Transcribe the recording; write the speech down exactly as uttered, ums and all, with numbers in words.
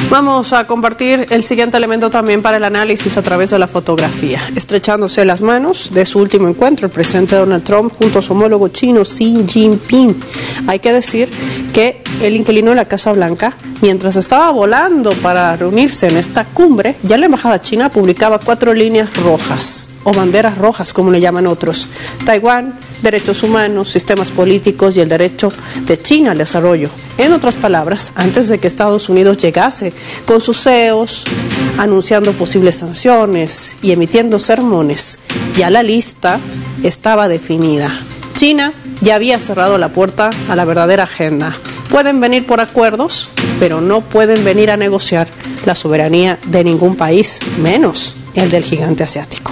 Vamos a compartir el siguiente elemento también para el análisis a través de la fotografía. Estrechándose las manos de su último encuentro, el presidente Donald Trump junto a su homólogo chino Xi Jinping. Hay que decir que el inquilino de la Casa Blanca, mientras estaba volando para reunirse en esta cumbre, ya la embajada china publicaba cuatro líneas rojas, o banderas rojas, como le llaman otros: Taiwán, derechos humanos, sistemas políticos y el derecho de China al desarrollo. En otras palabras, antes de que Estados Unidos llegase con sus C E Os anunciando posibles sanciones y emitiendo sermones, ya la lista estaba definida. China ya había cerrado la puerta a la verdadera agenda. Pueden venir por acuerdos, pero no pueden venir a negociar la soberanía de ningún país, menos el del gigante asiático.